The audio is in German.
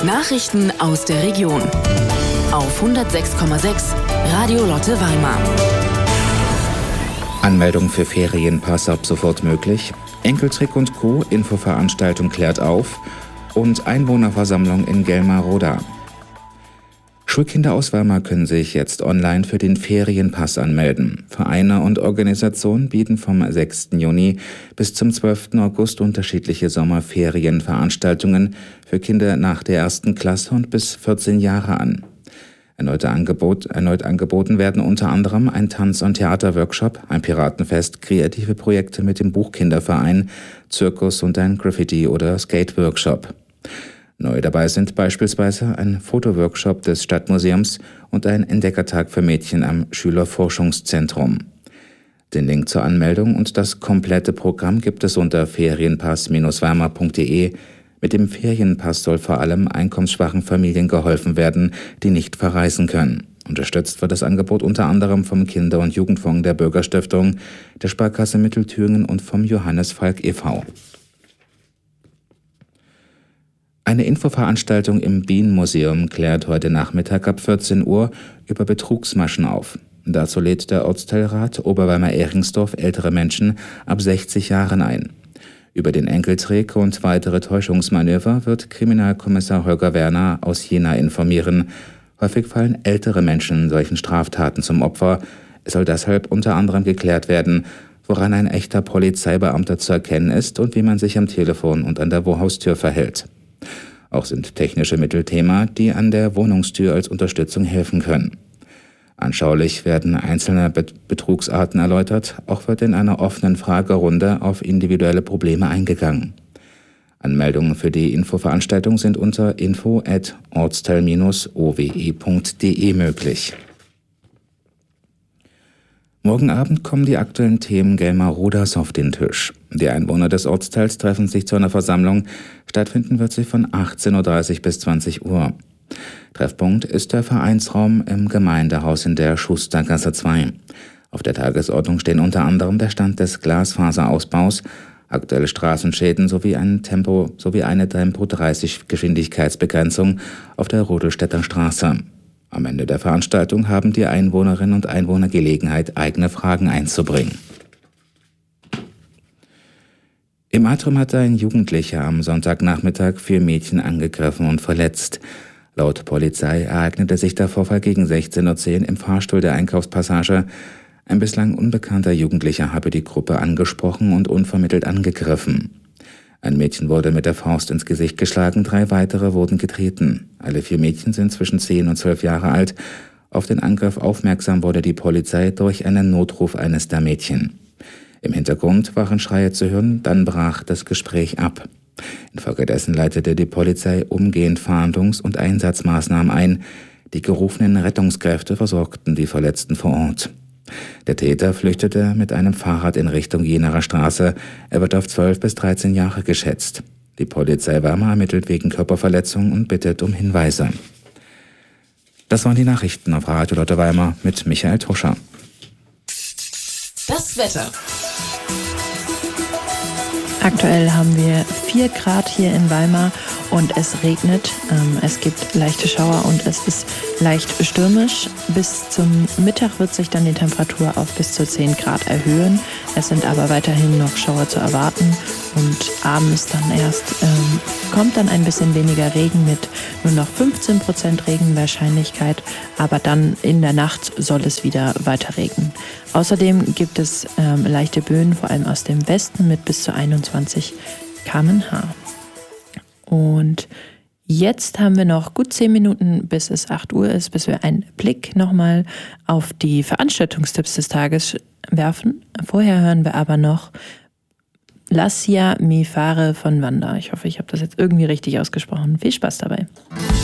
Nachrichten aus der Region. Auf 106,6 Radio Lotte Weimar. Anmeldung für Ferienpass ab sofort möglich. Enkeltrick und Co. Infoveranstaltung klärt auf. Und Einwohnerversammlung in Gelma-Roda. Schulkinder aus Weimar können sich jetzt online für den Ferienpass anmelden. Vereine und Organisationen bieten vom 6. Juni bis zum 12. August unterschiedliche Sommerferienveranstaltungen für Kinder nach der 1. Klasse und bis 14 Jahre an. Erneut angeboten werden unter anderem ein Tanz- und Theaterworkshop, ein Piratenfest, kreative Projekte mit dem Buchkinderverein, Zirkus und ein Graffiti- oder Skate-Workshop. Neu dabei sind beispielsweise ein Fotoworkshop des Stadtmuseums und ein Entdeckertag für Mädchen am Schülerforschungszentrum. Den Link zur Anmeldung und das komplette Programm gibt es unter ferienpass-weimar.de. Mit dem Ferienpass soll vor allem einkommensschwachen Familien geholfen werden, die nicht verreisen können. Unterstützt wird das Angebot unter anderem vom Kinder- und Jugendfonds der Bürgerstiftung, der Sparkasse Mittelthüringen und vom Johannes Falk e.V. Eine Infoveranstaltung im Bienenmuseum klärt heute Nachmittag ab 14 Uhr über Betrugsmaschen auf. Dazu lädt der Ortsteilrat Oberweimar-Ehringsdorf ältere Menschen ab 60 Jahren ein. Über den Enkeltrick und weitere Täuschungsmanöver wird Kriminalkommissar Holger Werner aus Jena informieren. Häufig fallen ältere Menschen solchen Straftaten zum Opfer. Es soll deshalb unter anderem geklärt werden, woran ein echter Polizeibeamter zu erkennen ist und wie man sich am Telefon und an der Haustür verhält. Auch sind technische Mittel Thema, die an der Wohnungstür als Unterstützung helfen können. Anschaulich werden einzelne Betrugsarten erläutert, auch wird in einer offenen Fragerunde auf individuelle Probleme eingegangen. Anmeldungen für die Infoveranstaltung sind unter info@ortsteil-owe.de möglich. Morgen Abend kommen die aktuellen Themen Gelma-Rodas auf den Tisch. Die Einwohner des Ortsteils treffen sich zu einer Versammlung. Stattfinden wird sie von 18:30 bis 20 Uhr. Treffpunkt ist der Vereinsraum im Gemeindehaus in der Schustergasse 2. Auf der Tagesordnung stehen unter anderem der Stand des Glasfaserausbaus, aktuelle Straßenschäden sowie eine Tempo-30-Geschwindigkeitsbegrenzung auf der Rodelstädter Straße. Am Ende der Veranstaltung haben die Einwohnerinnen und Einwohner Gelegenheit, eigene Fragen einzubringen. Im Atrium hatte ein Jugendlicher am Sonntagnachmittag 4 Mädchen angegriffen und verletzt. Laut Polizei ereignete sich der Vorfall gegen 16:10 Uhr im Fahrstuhl der Einkaufspassage. Ein bislang unbekannter Jugendlicher habe die Gruppe angesprochen und unvermittelt angegriffen. Ein Mädchen wurde mit der Faust ins Gesicht geschlagen, 3 weitere wurden getreten. Alle 4 Mädchen sind zwischen 10 und 12 Jahre alt. Auf den Angriff aufmerksam wurde die Polizei durch einen Notruf eines der Mädchen. Im Hintergrund waren Schreie zu hören, dann brach das Gespräch ab. Infolgedessen leitete die Polizei umgehend Fahndungs- und Einsatzmaßnahmen ein. Die gerufenen Rettungskräfte versorgten die Verletzten vor Ort. Der Täter flüchtete mit einem Fahrrad in Richtung Jenaer Straße. Er wird auf 12 bis 13 Jahre geschätzt. Die Polizei Weimar ermittelt wegen Körperverletzung und bittet um Hinweise. Das waren die Nachrichten auf Radio Lotte Weimar mit Michael Tuscher. Das Wetter. Aktuell haben wir 4 Grad hier in Weimar und es regnet. Es gibt leichte Schauer und es ist leicht stürmisch. Bis zum Mittag wird sich dann die Temperatur auf bis zu 10 Grad erhöhen. Es sind aber weiterhin noch Schauer zu erwarten und abends dann erst kommt dann ein bisschen weniger Regen mit nur noch 15% Regenwahrscheinlichkeit, aber dann in der Nacht soll es wieder weiter regnen. Außerdem gibt es leichte Böen, vor allem aus dem Westen mit bis zu 21 km/h. Und jetzt haben wir noch gut 10 Minuten, bis es 8 Uhr ist, bis wir einen Blick nochmal auf die Veranstaltungstipps des Tages werfen. Vorher hören wir aber noch Lascia mi fare von Wanda. Ich hoffe, ich habe das jetzt irgendwie richtig ausgesprochen. Viel Spaß dabei.